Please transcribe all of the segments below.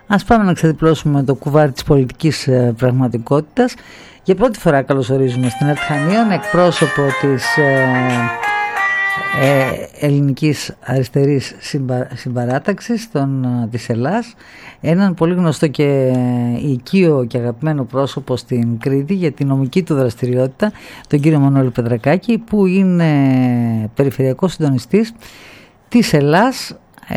Ας πάμε να ξεδιπλώσουμε το κουβάρι της πολιτικής πραγματικότητας. Για πρώτη φορά καλωσορίζουμε στην ΕΡΤ Χανίων εκπρόσωπο της ελληνικής αριστερής συμπαράταξης της Ελλάς, έναν πολύ γνωστό και οικείο και αγαπημένο πρόσωπο στην Κρήτη για την νομική του δραστηριότητα, τον κύριο Μανώλη Πετρακάκη, που είναι περιφερειακός συντονιστής της Ελλάς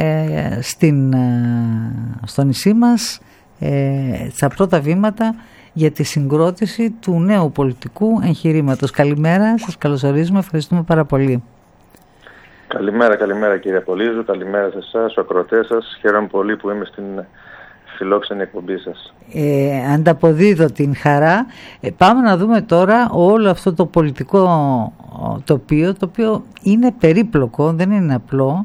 στο νησί μας, στα πρώτα βήματα για τη συγκρότηση του νέου πολιτικού εγχειρήματος. Καλημέρα, σας καλωσορίζουμε, ευχαριστούμε πάρα πολύ. Καλημέρα κύριε Πολύζου, καλημέρα σε εσάς, στους ακροατές σας. Χαίρομαι πολύ που είμαι στην φιλόξενη εκπομπή σας. Ανταποδίδω την χαρά. Πάμε να δούμε τώρα όλο αυτό το πολιτικό τοπίο, το οποίο είναι περίπλοκο, δεν είναι απλό.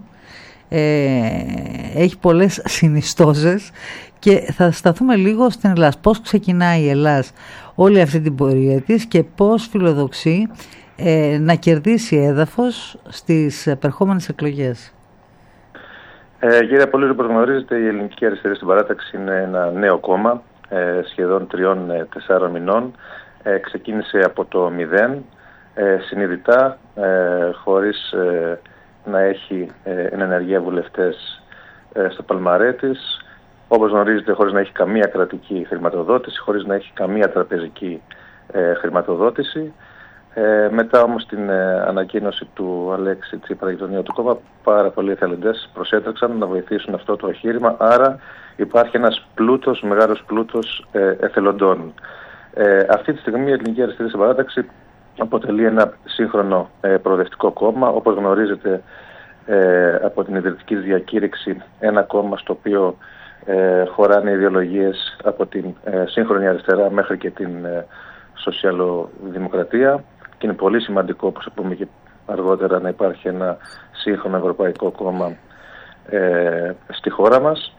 Έχει πολλές συνιστώσεις και θα σταθούμε λίγο στην Ελλάς. Πώς ξεκινάει η Ελλάς όλη αυτή την πορεία της και πώς φιλοδοξεί να κερδίσει έδαφος στις επερχόμενες εκλογές. Κύριε Πολύζου, όπως γνωρίζετε, η Ελληνική Αριστερή Συμπαράταξη είναι ένα νέο κόμμα σχεδόν 3-4 μηνών. Ξεκίνησε από το 0, συνειδητά, χωρίς να έχει εν ενεργεία βουλευτές στο παλμαρέ της. Όπως γνωρίζετε, χωρίς να έχει καμία κρατική χρηματοδότηση, χωρίς να έχει καμία τραπεζική χρηματοδότηση. Μετά όμως την ανακοίνωση του Αλέξη Τσίπρα για το νέο του κόμμα, πάρα πολλοί εθελοντές προσέτρεξαν να βοηθήσουν αυτό το εγχείρημα. Άρα υπάρχει ένας πλούτος, μεγάλος πλούτος εθελοντών. Αυτή τη στιγμή η Ελληνική Αριστερή Συμπαράταξη αποτελεί ένα σύγχρονο προοδευτικό κόμμα. Όπως γνωρίζετε από την ιδρυτική διακήρυξη, ένα κόμμα στο οποίο χωράνε ιδεολογίες από την σύγχρονη αριστερά μέχρι και την σοσιαλοδημοκρατία, και είναι πολύ σημαντικό, όπως θα πούμε και αργότερα, να υπάρχει ένα σύγχρονο ευρωπαϊκό κόμμα στη χώρα μας,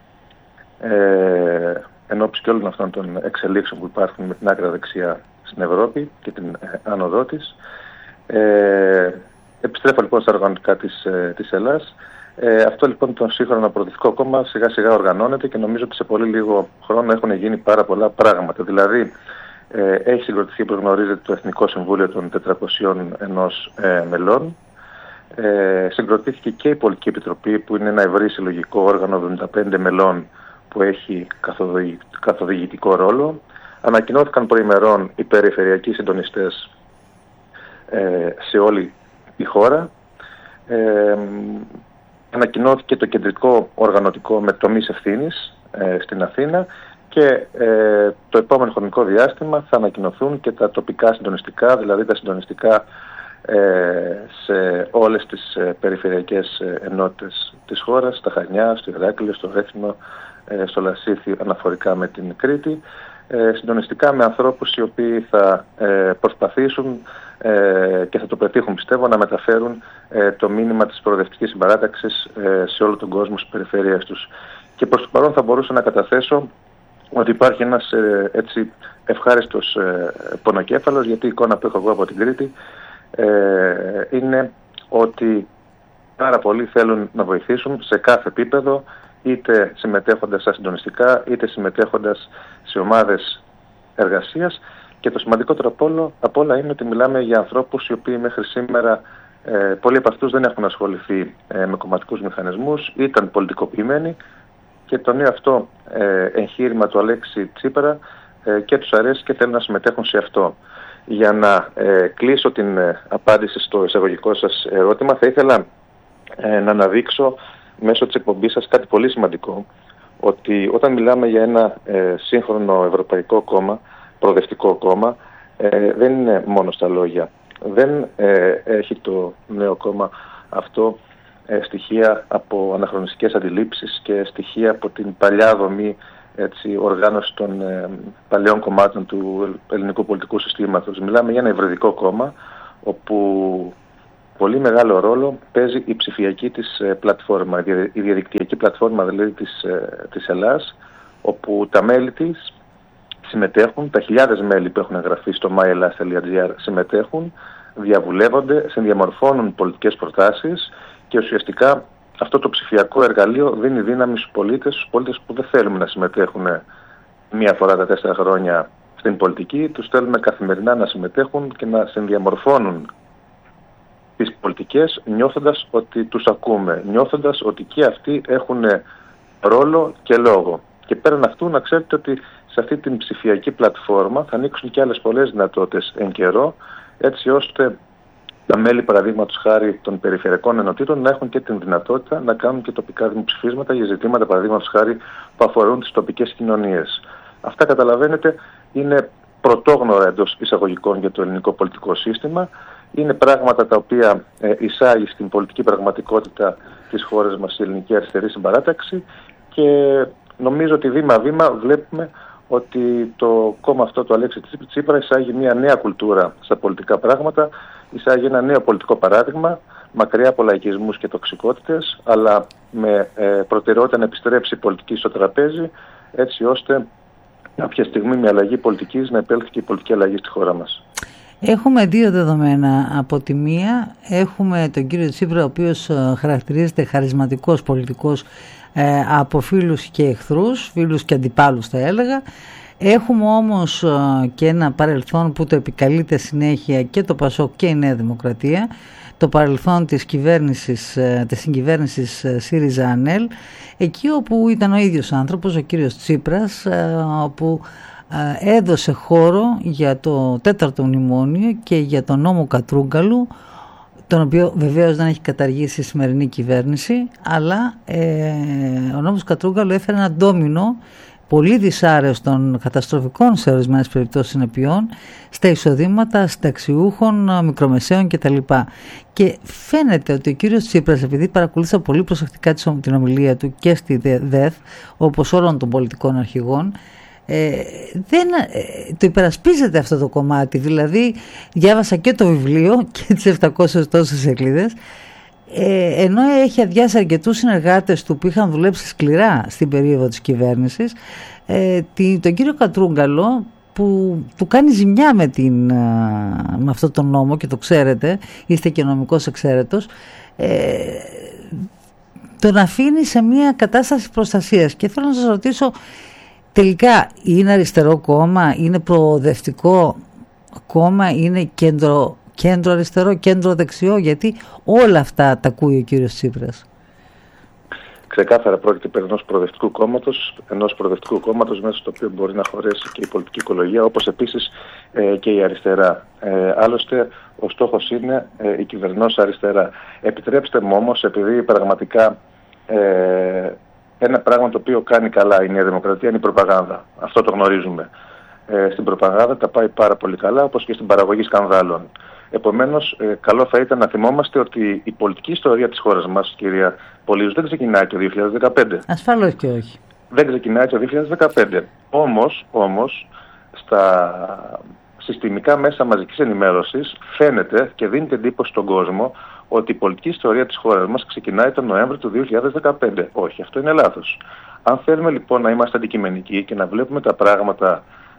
εν ώψη και όλων αυτών των εξελίξεων που υπάρχουν με την άκρα δεξιά στην Ευρώπη και την άνοδό της. Επιστρέφω λοιπόν στα οργανωτικά της Ελλάς. Αυτό λοιπόν το σύγχρονο προοδευτικό κόμμα σιγά σιγά οργανώνεται και νομίζω ότι σε πολύ λίγο χρόνο έχουν γίνει πάρα πολλά πράγματα. Δηλαδή έχει συγκροτηθεί, όπως γνωρίζετε, το Εθνικό Συμβούλιο των 401 μελών. Συγκροτήθηκε και η Πολιτική Επιτροπή, που είναι ένα ευρύ συλλογικό όργανο 75 μελών που έχει καθοδηγητικό ρόλο. Ανακοινώθηκαν προημερών οι περιφερειακοί συντονιστές σε όλη τη χώρα. Ανακοινώθηκε το κεντρικό οργανωτικό με τομείς ευθύνης στην Αθήνα και το επόμενο χρονικό διάστημα θα ανακοινωθούν και τα τοπικά συντονιστικά, δηλαδή τα συντονιστικά σε όλες τις περιφερειακές ενότητες της χώρας, στα Χανιά, στο Ηράκλειο, στο Ρέθυμνο, στο Λασίθι, αναφορικά με την Κρήτη, συντονιστικά με ανθρώπους οι οποίοι θα προσπαθήσουν και θα το πετύχουν, πιστεύω, να μεταφέρουν το μήνυμα της προοδευτικής συμπαράταξης σε όλο τον κόσμο, στις περιφέρειες τους. Και προς το παρόν θα μπορούσα να καταθέσω ότι υπάρχει ένας έτσι ευχάριστος πονοκέφαλος, γιατί η εικόνα που έχω εγώ από την Κρήτη είναι ότι πάρα πολλοί θέλουν να βοηθήσουν σε κάθε επίπεδο, είτε συμμετέχοντας στα συντονιστικά, είτε συμμετέχοντας σε ομάδες εργασίας. Και το σημαντικότερο απ' όλα είναι ότι μιλάμε για ανθρώπους οι οποίοι μέχρι σήμερα, πολλοί από αυτούς δεν έχουν ασχοληθεί με κομματικούς μηχανισμούς, ήταν πολιτικοποιημένοι, και το νέο αυτό εγχείρημα του Αλέξη Τσίπρα και τους αρέσει και θέλουν να συμμετέχουν σε αυτό. Για να κλείσω την απάντηση στο εισαγωγικό σας ερώτημα, θα ήθελα να αναδείξω μέσω της εκπομπής σας κάτι πολύ σημαντικό, ότι όταν μιλάμε για ένα σύγχρονο ευρωπαϊκό κόμμα, προοδευτικό κόμμα, δεν είναι μόνο στα λόγια. Δεν έχει το νέο κόμμα αυτό στοιχεία από αναχρονιστικές αντιλήψεις και στοιχεία από την παλιά δομή, έτσι, οργάνωση των παλαιών κομμάτων του ελληνικού πολιτικού συστήματος. Μιλάμε για ένα υβριδικό κόμμα, όπου πολύ μεγάλο ρόλο παίζει η ψηφιακή της πλατφόρμα, η διαδικτυακή πλατφόρμα δηλαδή της Ελλάς, όπου τα μέλη της συμμετέχουν, τα χιλιάδες μέλη που έχουν εγγραφεί στο myellas.gr συμμετέχουν, διαβουλεύονται, συνδιαμορφώνουν πολιτικές προτάσεις και ουσιαστικά αυτό το ψηφιακό εργαλείο δίνει δύναμη στους πολίτες που δεν θέλουμε να συμμετέχουν μία φορά τα 4 χρόνια στην πολιτική, τους θέλουμε καθημερινά να συμμετέχουν και να συνδιαμορφώνουν τις πολιτικές, νιώθοντας ότι τους ακούμε, νιώθοντας ότι και αυτοί έχουν ρόλο και λόγο. Και πέραν αυτού να ξέρετε ότι σε αυτή την ψηφιακή πλατφόρμα θα ανοίξουν και άλλες πολλές δυνατότητες εν καιρό, έτσι ώστε τα μέλη, παραδείγματος χάρη των περιφερειακών ενωτήτων, να έχουν και την δυνατότητα να κάνουν και τοπικά δημοψηφίσματα για ζητήματα, παραδείγματος χάρη, που αφορούν τις τοπικές κοινωνίες. Αυτά, καταλαβαίνετε, είναι πρωτόγνωρα εντός εισαγωγικών για το ελληνικό πολιτικό σύστημα. Είναι πράγματα τα οποία εισάγει στην πολιτική πραγματικότητα της χώρας μας η ελληνική αριστερή συμπαράταξη και νομίζω ότι βήμα-βήμα βλέπουμε ότι το κόμμα αυτό του Αλέξη Τσίπρα εισάγει μια νέα κουλτούρα στα πολιτικά πράγματα, εισάγει ένα νέο πολιτικό παράδειγμα, μακριά από λαϊκισμούς και τοξικότητες, αλλά με προτεραιότητα να επιστρέψει η πολιτική στο τραπέζι, έτσι ώστε κάποια στιγμή με αλλαγή πολιτικής να επέλθει και η πολιτική αλλαγή στη χώρα μας. Έχουμε δύο δεδομένα. Από τη μία έχουμε τον κύριο Τσίπρα, ο οποίος χαρακτηρίζεται χαρισματικός πολιτικός από φίλους και εχθρούς, φίλους και αντιπάλους θα έλεγα. Έχουμε όμως και ένα παρελθόν που το επικαλείται συνέχεια και το ΠΑΣΟΚ και η Νέα Δημοκρατία, το παρελθόν της συγκυβέρνησης ΣΥΡΙΖΑ-ΑΝΕΛ, εκεί όπου ήταν ο ίδιος άνθρωπος, ο κύριος Τσίπρας, όπου έδωσε χώρο για το 4ο μνημόνιο και για τον νόμο Κατρούγκαλου, τον οποίο βεβαίως δεν έχει καταργήσει η σημερινή κυβέρνηση, αλλά ο νόμος Κατρούγκαλου έφερε ένα ντόμινο πολύ δυσάρεστων, καταστροφικών σε ορισμένες περιπτώσεις συνεπειών στα εισοδήματα συνταξιούχων, μικρομεσαίων κτλ. Και φαίνεται ότι ο κύριος Τσίπρας, επειδή παρακολούθησα πολύ προσεκτικά την ομιλία του και στη ΔΕΘ, όπως όλων των πολιτικών αρχηγών, δεν το υπερασπίζεται αυτό το κομμάτι. Δηλαδή διάβασα και το βιβλίο και τις 700 τόσες σελίδες, ενώ έχει αδειάσει αρκετούς συνεργάτες του που είχαν δουλέψει σκληρά στην περίοδο της κυβέρνησης, τον κύριο Κατρούγκαλο, που του κάνει ζημιά με αυτό τον νόμο, και το ξέρετε, είστε και νομικός εξαίρετος, τον αφήνει σε μια κατάσταση προστασίας. Και θέλω να σας ρωτήσω, τελικά είναι αριστερό κόμμα, είναι προοδευτικό κόμμα, είναι κέντρο αριστερό, κέντρο δεξιό, γιατί όλα αυτά τα ακούει ο κύριος Τσίπρας? Ξεκάθαρα πρόκειται περί ενός προοδευτικού κόμματος μέσα στο οποίο μπορεί να χωρέσει και η πολιτική οικολογία, όπως επίσης και η αριστερά. Άλλωστε ο στόχος είναι η κυβερνώσα αριστερά. Επιτρέψτε μου όμως, επειδή πραγματικά ένα πράγμα το οποίο κάνει καλά η Νέα Δημοκρατία είναι η προπαγάνδα. Αυτό το γνωρίζουμε. Στην προπαγάνδα τα πάει πάρα πολύ καλά, όπως και στην παραγωγή σκανδάλων. Επομένως, καλό θα ήταν να θυμόμαστε ότι η πολιτική ιστορία της χώρας μας, κυρία Πολύζου, δεν ξεκινάει το 2015. Ασφαλώς και όχι. Δεν ξεκινάει το 2015. Όμως, στα συστημικά μέσα μαζικής ενημέρωσης φαίνεται και δίνεται εντύπωση στον κόσμο ότι η πολιτική ιστορία της χώρας μας ξεκινάει τον Νοέμβριο του 2015. Όχι, αυτό είναι λάθος. Αν θέλουμε λοιπόν να είμαστε αντικειμενικοί και να βλέπουμε τα πράγματα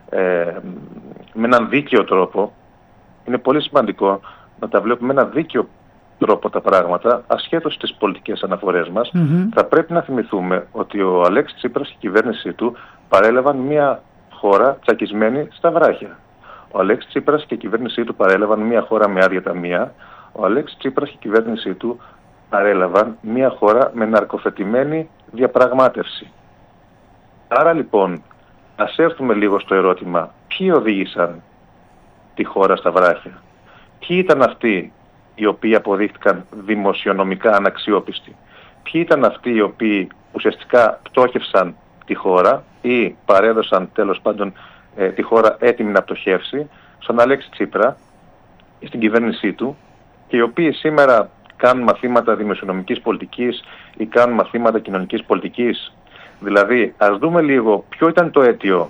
με έναν δίκαιο τρόπο, είναι πολύ σημαντικό να τα βλέπουμε με έναν δίκαιο τρόπο τα πράγματα, ασχέτως στις πολιτικές αναφορές μας. Θα πρέπει να θυμηθούμε ότι ο Αλέξης Τσίπρας και η κυβέρνησή του παρέλαβαν μια χώρα τσακισμένη στα βράχια. Ο Αλέξης Τσίπρας και η κυβέρνησή του παρέλαβαν μια χώρα με άδεια ταμεία. Ο Αλέξης Τσίπρας και η κυβέρνησή του παρέλαβαν μια χώρα με ναρκοθετημένη διαπραγμάτευση. Άρα λοιπόν, ας έρθουμε λίγο στο ερώτημα, ποιοι οδήγησαν τη χώρα στα βράχια? Ποιοι ήταν αυτοί οι οποίοι αποδείχτηκαν δημοσιονομικά αναξιόπιστοι? Ποιοι ήταν αυτοί οι οποίοι ουσιαστικά πτώχευσαν τη χώρα ή παρέδωσαν τέλος πάντων τη χώρα έτοιμη να πτωχεύσει στον Αλέξη Τσίπρα και στην κυβέρνησή του, και οι οποίοι σήμερα κάνουν μαθήματα δημοσιονομικής πολιτικής ή κάνουν μαθήματα κοινωνικής πολιτικής? Δηλαδή, ας δούμε λίγο ποιο ήταν το αίτιο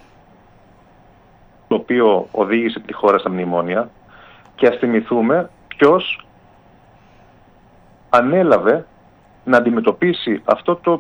το οποίο οδήγησε τη χώρα στα μνημόνια και ας θυμηθούμε ποιος ανέλαβε να αντιμετωπίσει αυτό το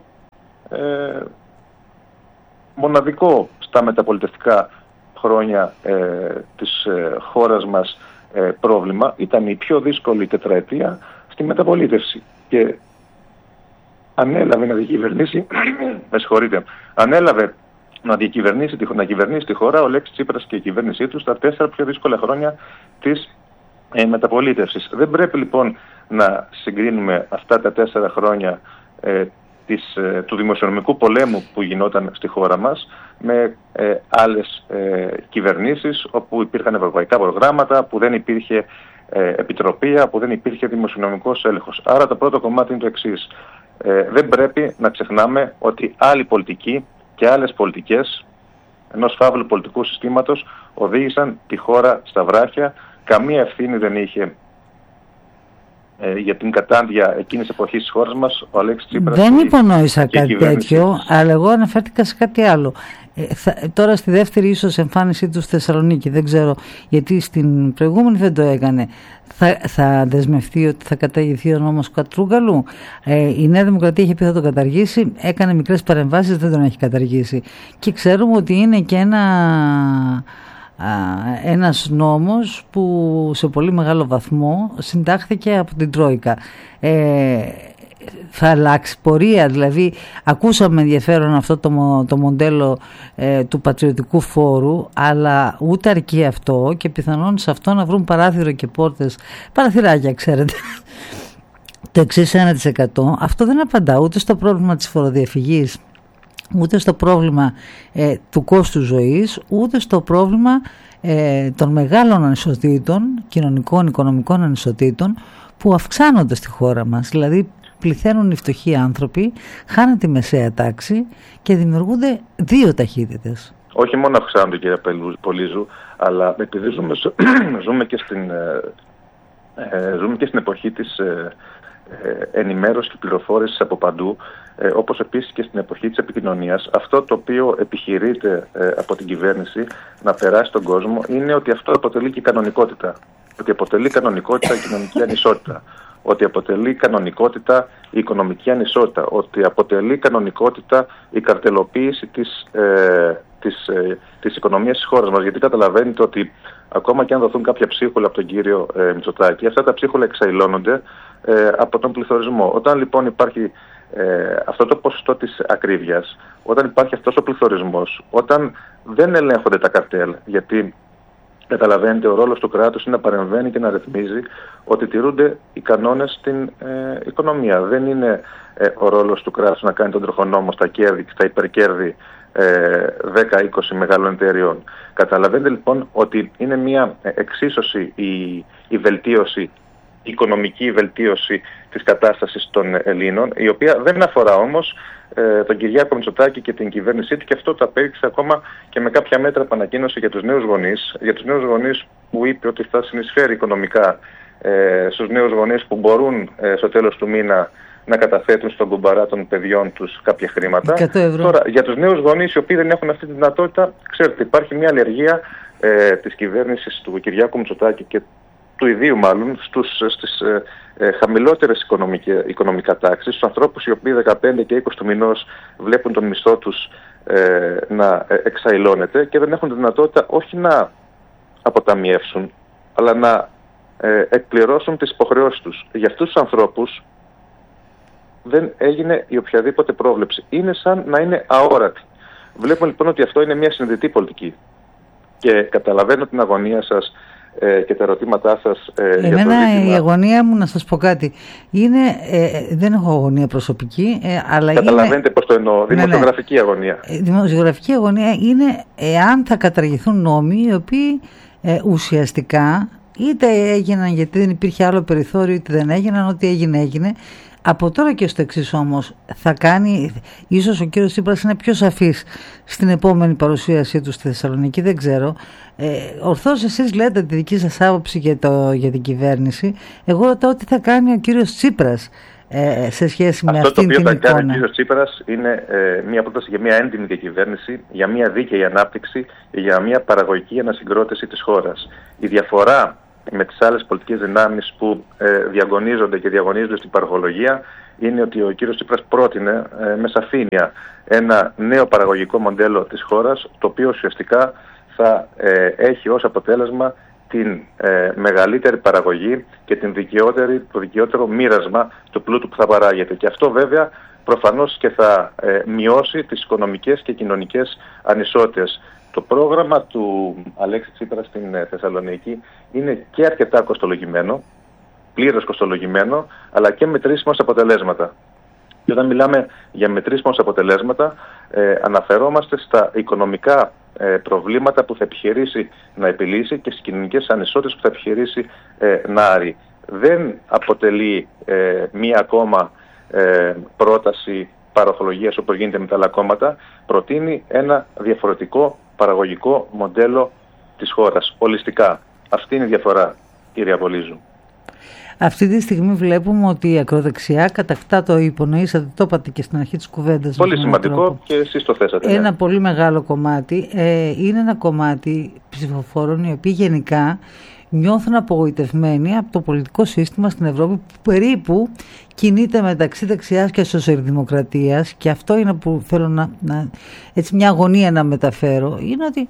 μοναδικό στα μεταπολιτευτικά χρόνια της χώρας μας πρόβλημα. Ήταν η πιο δύσκολη τετραετία στη μεταπολίτευση. Και ανέλαβε να διακυβερνήσει, ανέλαβε να κυβερνήσει τη χώρα ο Αλέξης Τσίπρας και η κυβέρνησή του στα 4 πιο δύσκολα χρόνια της μεταπολίτευσης. Δεν πρέπει λοιπόν να συγκρίνουμε αυτά τα 4 χρόνια του δημοσιονομικού πολέμου που γινόταν στη χώρα μας με άλλες κυβερνήσεις όπου υπήρχαν ευρωπαϊκά προγράμματα, που δεν υπήρχε επιτροπία, που δεν υπήρχε δημοσιονομικός έλεγχος. Άρα το πρώτο κομμάτι είναι το εξής. Δεν πρέπει να ξεχνάμε ότι άλλοι πολιτικοί και άλλες πολιτικές ενός φαύλου πολιτικού συστήματος οδήγησαν τη χώρα στα βράχια. Καμία ευθύνη δεν είχε για την κατάντια εκείνης εποχής της χώρας μας ο Αλέξης Τσίπρας. Δεν υπονόησα κάτι τέτοιο, αλλά εγώ αναφέρθηκα σε κάτι άλλο. Τώρα στη δεύτερη ίσως εμφάνισή του στη Θεσσαλονίκη, δεν ξέρω, γιατί στην προηγούμενη δεν το έκανε. Θα δεσμευτεί ότι θα καταργηθεί ο νόμος Κατρούγκαλου? Η Νέα Δημοκρατία είχε πει θα το καταργήσει, έκανε μικρές παρεμβάσεις, δεν τον έχει καταργήσει. Και ξέρουμε ότι είναι και ένας νόμος που σε πολύ μεγάλο βαθμό συντάχθηκε από την Τρόικα. Θα αλλάξει πορεία, δηλαδή ακούσαμε ενδιαφέρον αυτό το μοντέλο του πατριωτικού φόρου, αλλά ούτε αρκεί αυτό και πιθανόν σε αυτό να βρουν παράθυρο και πόρτες, παραθυράκια ξέρετε, το 6,1%. Αυτό δεν απαντά ούτε στο πρόβλημα της φοροδιαφυγής, ούτε στο πρόβλημα του κόστου ζωής, ούτε στο πρόβλημα των μεγάλων ανισοτήτων, κοινωνικών, οικονομικών ανισοτήτων που αυξάνονται στη χώρα μας. Δηλαδή πληθαίνουν οι φτωχοί άνθρωποι, χάνεται η μεσαία τάξη και δημιουργούνται 2 ταχύτητες. Όχι μόνο αυξάνονται, κύριε Πολύζου, αλλά επειδή ζούμε και στην εποχή της ενημέρωσης και πληροφόρησης από παντού, όπως επίσης και στην εποχή της επικοινωνίας, αυτό το οποίο επιχειρείται από την κυβέρνηση να περάσει στον κόσμο είναι ότι αυτό αποτελεί και κανονικότητα. Ότι αποτελεί κανονικότητα η κοινωνική ανισότητα. Ότι αποτελεί κανονικότητα η οικονομική ανισότητα. Ότι αποτελεί κανονικότητα η καρτελοποίηση της οικονομίας της χώρας μας. Γιατί καταλαβαίνετε ότι ακόμα και αν δοθούν κάποια ψίχουλα από τον κύριο Μητσοτάκη, αυτά τα ψίχουλα εξαϊλώνονται από τον πληθωρισμό. Όταν λοιπόν υπάρχει αυτό το ποσοστό της ακρίβειας, όταν υπάρχει αυτός ο πληθωρισμός, όταν δεν ελέγχονται τα καρτέλ, γιατί καταλαβαίνετε ο ρόλος του κράτους είναι να παρεμβαίνει και να ρυθμίζει ότι τηρούνται οι κανόνες στην οικονομία. Δεν είναι ο ρόλος του κράτους να κάνει τον τροχονόμο στα κέρδη, στα υπερκέρδη 10-20 μεγάλων εταιριών. Καταλαβαίνετε λοιπόν ότι είναι μια εξίσωση η βελτίωση, η οικονομική βελτίωση της κατάστασης των Ελλήνων, η οποία δεν αφορά όμως τον Κυριάκο Μητσοτάκη και την κυβέρνησή του, και αυτό το απέδειξε ακόμα και με κάποια μέτρα που ανακοίνωσε για τους νέους γονείς. Για τους νέους γονείς που είπε ότι θα συνεισφέρει οικονομικά στους νέους γονείς που μπορούν στο τέλος του μήνα να καταθέτουν στον κουμπαρά των παιδιών τους κάποια χρήματα. Τώρα, για τους νέους γονείς οι οποίοι δεν έχουν αυτή τη δυνατότητα, ξέρετε, υπάρχει μια αλλεργία της κυβέρνησης του Κυριάκου Μητσοτάκη και του ιδίου μάλλον στις χαμηλότερες οικονομικά τάξεις, στους ανθρώπους οι οποίοι 15 και 20 του μηνός βλέπουν τον μισθό τους να εξαϊλώνεται και δεν έχουν τη δυνατότητα όχι να αποταμιεύσουν, αλλά να εκπληρώσουν τις υποχρεώσεις τους. Για αυτούς τους ανθρώπους δεν έγινε η οποιαδήποτε πρόβλεψη. Είναι σαν να είναι αόρατη. Βλέπουμε λοιπόν ότι αυτό είναι μια συνειδητή πολιτική. Και καταλαβαίνω την αγωνία σας και τα ερωτήματά σας για το ζήτημα. Η αγωνία μου, να σας πω κάτι, είναι, δεν έχω αγωνία προσωπική, αλλά καταλαβαίνετε πώς το εννοώ, δημοσιογραφική αγωνία. Δημοσιογραφική αγωνία είναι εάν θα καταργηθούν νόμοι οι οποίοι ουσιαστικά είτε έγιναν γιατί δεν υπήρχε άλλο περιθώριο, είτε δεν έγιναν, ό,τι έγινε. Από τώρα και στο εξής όμως θα κάνει, ίσως ο κύριος Τσίπρας είναι πιο σαφής στην επόμενη παρουσίασή του στη Θεσσαλονίκη, δεν ξέρω. Ορθώς εσείς λέτε τη δική σας άποψη για την κυβέρνηση. Εγώ ρωτάω τι θα κάνει ο κύριος Τσίπρας σε σχέση με αυτήν την εικόνα. Αυτό το οποίο θα κάνει ο κύριος Τσίπρας είναι μια πρόταση για μια έντιμη διακυβέρνηση, για μια δίκαιη ανάπτυξη και για μια παραγωγική ανασυγκρότηση της χώρας. Η διαφορά με τις άλλες πολιτικές δυνάμεις που διαγωνίζονται και διαγωνίζονται στην παραγωγολογία είναι ότι ο κύριος Τσίπρας πρότεινε με σαφήνεια ένα νέο παραγωγικό μοντέλο της χώρας, το οποίο ουσιαστικά θα έχει ως αποτέλεσμα την μεγαλύτερη παραγωγή και το δικαιότερο μοίρασμα του πλούτου που θα παράγεται. Και αυτό βέβαια προφανώς και θα μειώσει τις οικονομικές και κοινωνικές ανισότητες. Το πρόγραμμα του Αλέξη Τσίπρα στην Θεσσαλονίκη είναι και αρκετά κοστολογημένο, πλήρως κοστολογημένο, αλλά και μετρήσιμα αποτελέσματα. Και όταν μιλάμε για μετρήσιμα αποτελέσματα, αναφερόμαστε στα οικονομικά προβλήματα που θα επιχειρήσει να επιλύσει και στις κοινωνικές ανισότητες που θα επιχειρήσει να άρει. Δεν αποτελεί μία ακόμα πρόταση παροχολογίας όπως γίνεται με τα άλλα κόμματα, προτείνει ένα διαφορετικό παραγωγικό μοντέλο της χώρας, ολιστικά. Αυτή είναι η διαφορά, κύριε Απολύζου. Αυτή τη στιγμή βλέπουμε ότι η ακροδεξιά κατακτά, το υπονοήσατε, το είπατε και στην αρχή της κουβέντας. Πολύ σημαντικό και εσείς το θέσατε. Ένα πολύ μεγάλο κομμάτι είναι ένα κομμάτι ψηφοφόρων οι οποίοι γενικά νιώθουν απογοητευμένοι από το πολιτικό σύστημα στην Ευρώπη που περίπου κινείται μεταξύ δεξιάς και σοσιαλδημοκρατίας, και αυτό είναι που θέλω έτσι μια αγωνία να μεταφέρω, είναι ότι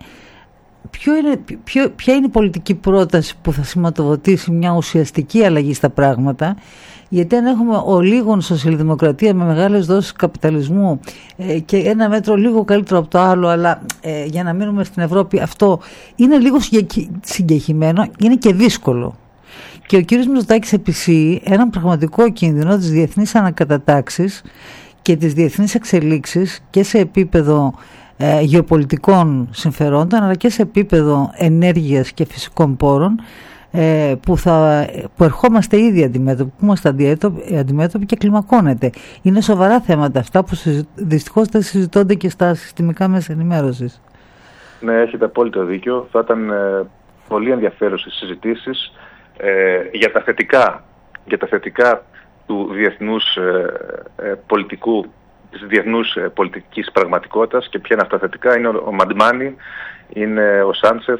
ποια είναι η πολιτική πρόταση που θα σηματοδοτήσει μια ουσιαστική αλλαγή στα πράγματα, γιατί αν έχουμε ολίγων σοσιαλδημοκρατία με μεγάλες δόσεις καπιταλισμού και ένα μέτρο λίγο καλύτερο από το άλλο, αλλά για να μείνουμε στην Ευρώπη αυτό είναι λίγο συγκεχημένο, είναι και δύσκολο. Και ο κύριος Μητσοτάκης επισύει έναν πραγματικό κίνδυνο της διεθνής ανακατατάξης και της διεθνής εξελίξεις και σε επίπεδο γεωπολιτικών συμφερόντων, αλλά και σε επίπεδο ενέργειας και φυσικών πόρων, που ερχόμαστε ήδη αντιμέτωποι, που είμαστε αντιμέτωποι και κλιμακώνεται. Είναι σοβαρά θέματα αυτά που δυστυχώς δεν συζητώνται και στα συστημικά μέσα ενημέρωσης. Ναι, έχετε απόλυτο δίκιο. Θα ήταν πολύ ενδιαφέρουσες συζητήσεις για τα θετικά του διεθνούς πολιτικού, της διεθνούς πολιτικής πραγματικότητας. Και ποια είναι αυτά θετικά? Είναι ο Μαντμάνι, είναι ο Σάντσεφ,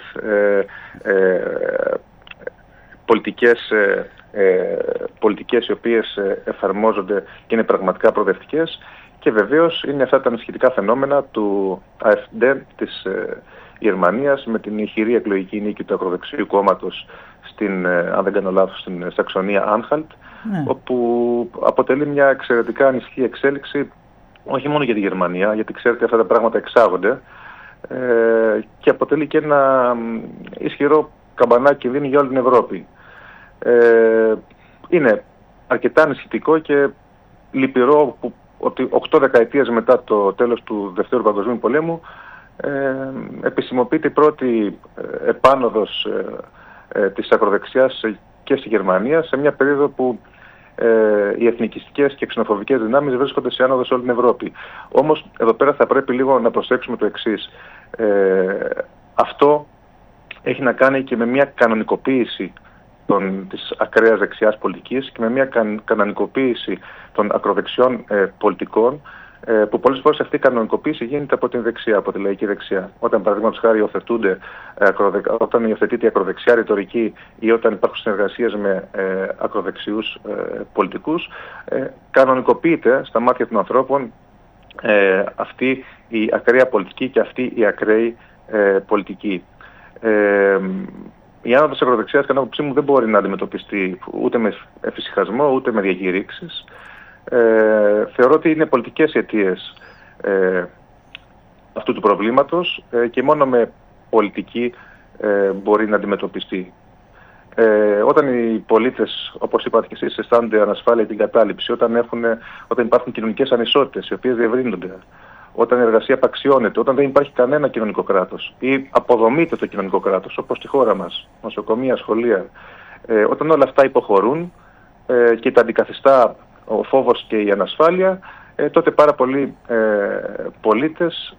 πολιτικές οι οποίες εφαρμόζονται και είναι πραγματικά προοδευτικές, και βεβαίως είναι αυτά τα ανησυχητικά φαινόμενα του AfD της Γερμανίας με την ηχηρή εκλογική νίκη του ακροδεξιού κόμματος στην, αν δεν κάνω λάθος, στην Σαξονία Άνχαλτ, όπου αποτελεί μια εξαιρετικά ανησυχή εξέλιξη όχι μόνο για τη Γερμανία, γιατί ξέρετε αυτά τα πράγματα εξάγονται, και αποτελεί και ένα ισχυρό καμπανάκι κινδύνου για όλη την Ευρώπη. Είναι αρκετά ανησυχητικό και λυπηρό ότι 8 δεκαετίες μετά το τέλος του Δευτέρου Παγκοσμίου Πολέμου επισημοποιείται η πρώτη επάνωδος της ακροδεξιάς και στη Γερμανία, σε μια περίοδο που οι εθνικιστικές και ξενοφοβικές δυνάμεις βρίσκονται σε άνοδο σε όλη την Ευρώπη. Όμως εδώ πέρα θα πρέπει λίγο να προσέξουμε το εξής. Αυτό έχει να κάνει και με μια κανονικοποίηση της ακραίας δεξιάς πολιτικής και με μια κανονικοποίηση των ακροδεξιών πολιτικών, που πολλές φορές αυτή η κανονικοποίηση γίνεται από την δεξιά, από τη λαϊκή δεξιά. Όταν παραδείγματος χάρη όταν υιοθετείται η ακροδεξιά ρητορική ή όταν υπάρχουν συνεργασίες με ακροδεξιούς πολιτικούς, κανονικοποιείται στα μάτια των ανθρώπων αυτή η ακραία πολιτική και αυτή η ακραία πολιτική. Η άνοδος της ακροδεξιάς, κατά την άποψή μου, δεν μπορεί να αντιμετωπιστεί ούτε με εφησυχασμό ούτε με διακηρύξεις. Θεωρώ ότι είναι πολιτικές αιτίες αυτού του προβλήματος και μόνο με πολιτική μπορεί να αντιμετωπιστεί. Όταν οι πολίτες, όπως είπατε και εσείς, αισθάνονται ανασφάλεια την κατάληψη, όταν υπάρχουν κοινωνικές ανισότητες οι οποίες διευρύνονται, όταν η εργασία απαξιώνεται, όταν δεν υπάρχει κανένα κοινωνικό κράτος ή αποδομείται το κοινωνικό κράτος, όπως στη χώρα μας, νοσοκομεία, σχολεία, όταν όλα αυτά υποχωρούν και τα αντικαθιστά ο φόβος και η ανασφάλεια, τότε πάρα πολλοί πολίτες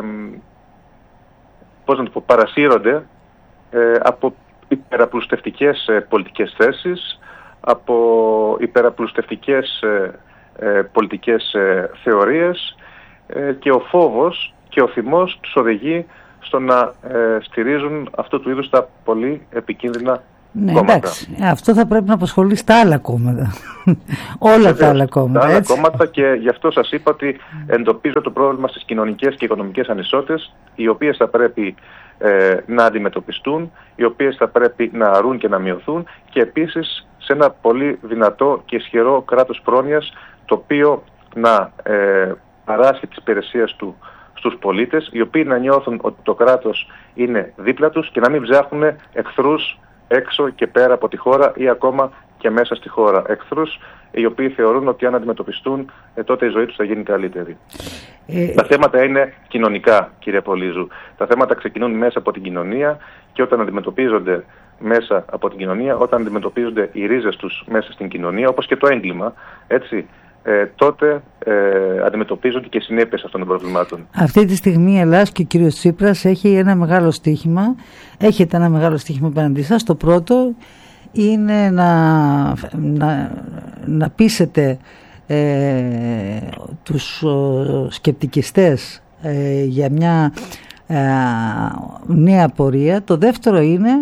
παρασύρονται από υπεραπλουστευτικές πολιτικές θέσεις, από υπεραπλουστευτικές πολιτικές θεωρίες, και ο φόβος και ο θυμός τους οδηγεί στο να στηρίζουν αυτού του είδους τα πολύ επικίνδυνα κόμματα. Εντάξει, αυτό θα πρέπει να απασχολεί στα άλλα κόμματα. Όλα τα άλλα κόμματα. Τα άλλα κόμματα, και γι' αυτό σας είπα ότι εντοπίζω το πρόβλημα στις κοινωνικές και οικονομικές ανισότητες, οι οποίες θα πρέπει να αντιμετωπιστούν, οι οποίες θα πρέπει να αρρούν και να μειωθούν, και επίσης σε ένα πολύ δυνατό και ισχυρό κράτος πρόνοιας, το οποίο να παράσχει τις υπηρεσίες του στους πολίτες, οι οποίοι να νιώθουν ότι το κράτος είναι δίπλα τους και να μην ψάχνουν εχθρούς έξω και πέρα από τη χώρα ή ακόμα και μέσα στη χώρα. Εχθρούς οι οποίοι θεωρούν ότι αν αντιμετωπιστούν τότε η ζωή τους θα γίνει καλύτερη. Τα θέματα είναι κοινωνικά, κύριε Πολύζου. Τα θέματα ξεκινούν μέσα από την κοινωνία και όταν αντιμετωπίζονται μέσα από την κοινωνία, όταν αντιμετωπίζονται οι ρίζες τους μέσα στην κοινωνία, όπως και το έγκλημα, έτσι, τότε αντιμετωπίζονται και οι συνέπειες αυτών των προβλημάτων. Αυτή τη στιγμή η Ελλάδα και ο κύριος Τσίπρας έχετε ένα μεγάλο στοίχημα απέναντί σας. Το πρώτο είναι να πείσετε τους σκεπτικιστές για μια νέα πορεία. Το δεύτερο είναι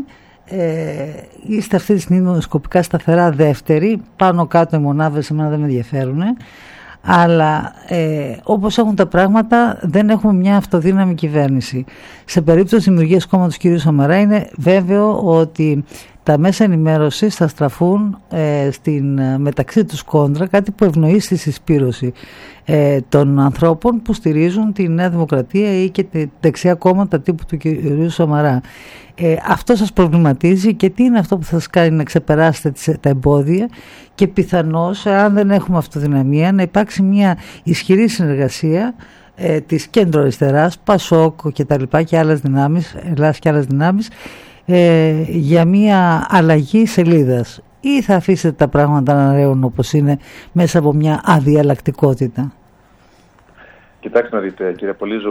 είστε αυτή τη στιγμή δημοσκοπικά σταθερά δεύτεροι, πάνω κάτω οι μονάδες εμένα δεν με ενδιαφέρουν, αλλά όπως έχουν τα πράγματα δεν έχουμε μια αυτοδύναμη κυβέρνηση. Σε περίπτωση δημιουργίας κόμματος κ. Σαμαρά είναι βέβαιο ότι τα μέσα ενημέρωσης θα στραφούν στην μεταξύ τους κόντρα, κάτι που ευνοεί στη συσπήρωση των ανθρώπων που στηρίζουν τη Νέα Δημοκρατία ή και δεξιά κόμματα τύπου του κ. Σαμαρά. Αυτό σας προβληματίζει και τι είναι αυτό που θα σας κάνει να ξεπεράσετε τα εμπόδια και πιθανώς, αν δεν έχουμε αυτοδυναμία, να υπάρξει μια ισχυρή συνεργασία της κέντρο-αριστεράς, ΠΑΣΟΚ και τα λοιπά και άλλες δυνάμεις, Ελλάς και άλλες δυνάμεις, για μια αλλαγή σελίδας, ή θα αφήσετε τα πράγματα να ρέουν όπως είναι μέσα από μια αδιαλλακτικότητα? Κοιτάξτε να δείτε, κύριε Πολύζου,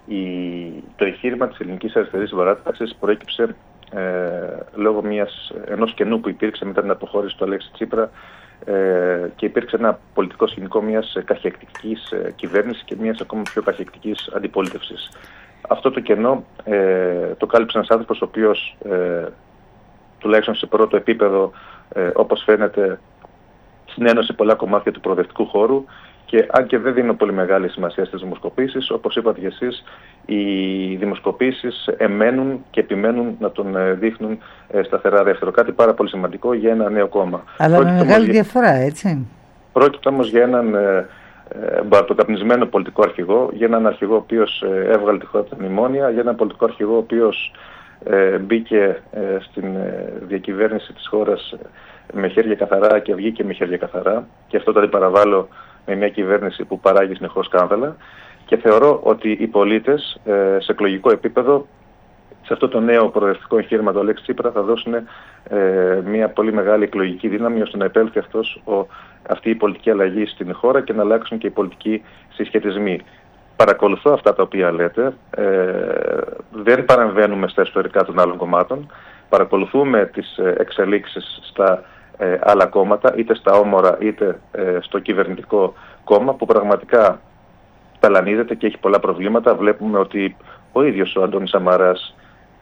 το εγχείρημα της ελληνικής αριστερής συμπαράταξης προέκυψε λόγω ενός κενού που υπήρξε μετά την αποχώρηση του Αλέξη Τσίπρα και υπήρξε ένα πολιτικό σκηνικό μιας καχεκτικής κυβέρνησης και μιας ακόμα πιο καχεκτικής αντιπολίτευσης. Αυτό το κενό το κάλυψε ένας άνθρωπος ο οποίος τουλάχιστον σε πρώτο επίπεδο όπως φαίνεται συνένωσε πολλά κομμάτια του προοδευτικού χώρου και αν και δεν δίνω πολύ μεγάλη σημασία στις δημοσκοπήσεις, όπως είπατε και εσείς, οι δημοσκοπήσεις εμένουν και επιμένουν να τον δείχνουν σταθερά δεύτερο. Κάτι πάρα πολύ σημαντικό για ένα νέο κόμμα. Αλλά με μεγάλη διαφορά, έτσι. Πρόκειται όμως για έναν μπαρτοκαπνισμένο πολιτικό αρχηγό, για έναν αρχηγό ο οποίος έβγαλε τη χώρα από τα μνημόνια, για έναν πολιτικό αρχηγό ο οποίος μπήκε στην διακυβέρνηση της χώρας με χέρια καθαρά και βγήκε με χέρια καθαρά, και αυτό το αντιπαραβάλλω με μια κυβέρνηση που παράγει συνεχώς σκάνδαλα, και θεωρώ ότι οι πολίτες σε εκλογικό επίπεδο σε αυτό το νέο προοδευτικό εγχείρημα του Αλέξη Τσίπρα θα δώσουν μια πολύ μεγάλη εκλογική δύναμη ώστε να επέλθει αυτή η πολιτική αλλαγή στην χώρα και να αλλάξουν και οι πολιτικοί συσχετισμοί. Παρακολουθώ αυτά τα οποία λέτε, δεν παρεμβαίνουμε στα ιστορικά των άλλων κομμάτων, παρακολουθούμε τις εξελίξεις στα άλλα κόμματα, είτε στα όμορα είτε στο κυβερνητικό κόμμα που πραγματικά ταλανίζεται και έχει πολλά προβλήματα. Βλέπουμε ότι ο ίδιος ο Αντώνης Σαμαράς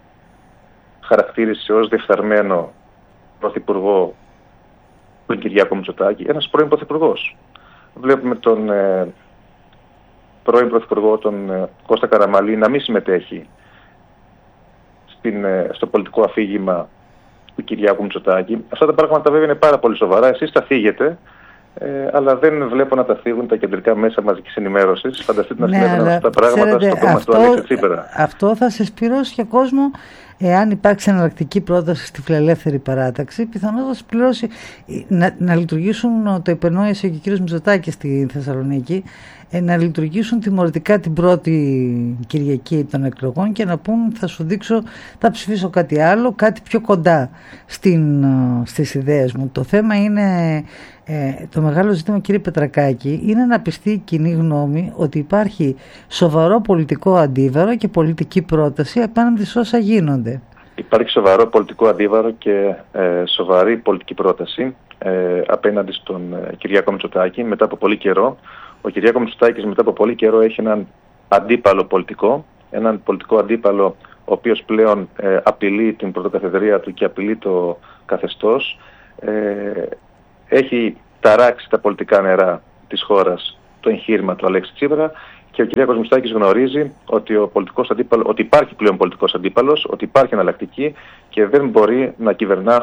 χαρακτήρισε ως διεφθαρμένο πρωθυπουργό τον Κυριάκο Μητσοτάκη, ένας πρώην πρωθυπουργός. Βλέπουμε τον πρώην πρωθυπουργό τον Κώστα Καραμανλή να μην συμμετέχει στο πολιτικό αφήγημα του Κυριάκου Μητσοτάκη. Αυτά τα πράγματα βέβαια είναι πάρα πολύ σοβαρά. Εσείς τα θίγετε, αλλά δεν βλέπω να τα θίγουν τα κεντρικά μέσα μαζικής ενημέρωσης. Φανταστείτε να συνέβαιναν αυτά τα πράγματα στο κόμμα του Αλέξη Τσίπρα. Αυτό θα συσπηρώσει και κόσμο. Εάν υπάρξει εναλλακτική πρόταση στη φιλελεύθερη παράταξη, πιθανώς θα συμπληρώσει να λειτουργήσουν, το υπενόησε και ο κύριος Μητσοτάκης στη Θεσσαλονίκη, να λειτουργήσουν τιμωρητικά την πρώτη Κυριακή των εκλογών και να πούν θα σου δείξω, θα ψηφίσω κάτι άλλο, κάτι πιο κοντά στις ιδέες μου. Το θέμα είναι, το μεγάλο ζήτημα, κύριε Πετρακάκη, είναι να πιστεί η κοινή γνώμη ότι υπάρχει σοβαρό πολιτικό αντίβαρο και πολιτική πρόταση απέναντι σε όσα γίνονται. Υπάρχει σοβαρό πολιτικό αντίβαρο και σοβαρή πολιτική πρόταση απέναντι στον Κυριάκο Μητσοτάκη μετά από πολύ καιρό. Ο Κυριάκο Μητσοτάκης μετά από πολύ καιρό έχει έναν αντίπαλο πολιτικό, έναν πολιτικό αντίπαλο ο οποίος πλέον απειλεί την πρωτοκαθεδρία του και απειλεί το καθεστώς. Έχει ταράξει τα πολιτικά νερά της χώρας το εγχείρημα του Αλέξη Τσίπρα και ο Κυριάκος Μητσοτάκης γνωρίζει ότι, ότι υπάρχει πλέον πολιτικός αντίπαλος, ότι υπάρχει εναλλακτική και δεν μπορεί να κυβερνά